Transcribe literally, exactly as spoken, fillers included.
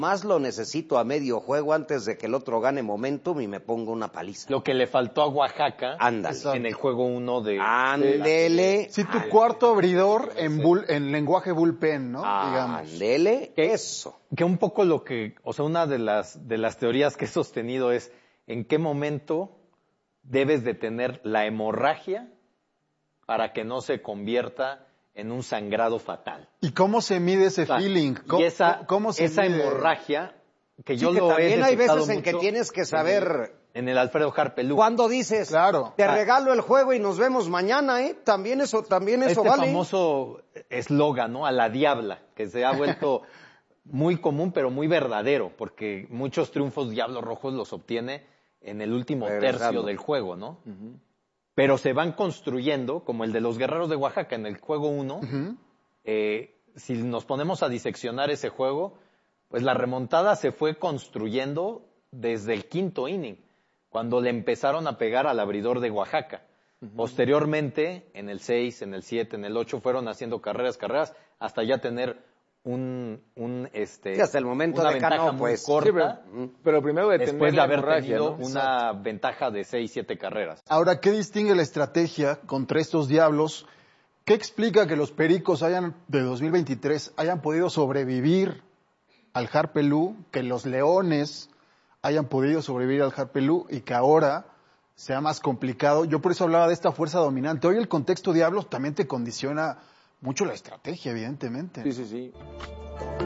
Más lo necesito a medio juego antes de que el otro gane momentum y me ponga una paliza. Lo que le faltó a Oaxaca Ándale. en el juego uno de... Ándele. Sí, tu cuarto abridor en, bull, en lenguaje bullpen, ¿no? Ándele. Eso. Que un poco lo que, o sea, una de las, de las teorías que he sostenido es en qué momento debes de tener la hemorragia para que no se convierta en un sangrado fatal. ¿Y cómo se mide ese o sea, feeling? ¿Cómo, y esa, cómo se esa mide? hemorragia, que Sí, yo que lo he también hay detectado veces en que mucho tienes que saber... En el Alfredo Harpelú. Cuando dices, claro. te Ah. regalo el juego y nos vemos mañana, ¿eh? También eso, también eso Este vale. famoso eslogan, ¿no? A la diabla, que se ha vuelto muy común, pero muy verdadero, porque muchos triunfos Diablos Rojos los obtiene en el último Regresando. tercio del juego, ¿no? Uh-huh. Pero se van construyendo, como el de los Guerreros de Oaxaca en el juego uno, uh-huh. eh, si nos ponemos a diseccionar ese juego, pues la remontada se fue construyendo desde el quinto inning, cuando le empezaron a pegar al abridor de Oaxaca. Uh-huh. Posteriormente, en el seis, en el siete, en el ocho, fueron haciendo carreras, carreras, hasta ya tener un, un este, sí, hasta el momento una de ventaja Cano, muy pues, corta, sí, pero, pero primero de después tener de la haber hemorragia, tenido ¿no? una Exacto. ventaja de seis, siete carreras. Ahora, ¿qué distingue la estrategia contra estos Diablos? ¿Qué explica que los Pericos hayan de dos mil veintitrés hayan podido sobrevivir al Harpelú, que los Leones hayan podido sobrevivir al Harpelú y que ahora sea más complicado? Yo por eso hablaba de esta fuerza dominante. Hoy el contexto Diablos también te condiciona mucho la estrategia, evidentemente. Sí, sí, sí.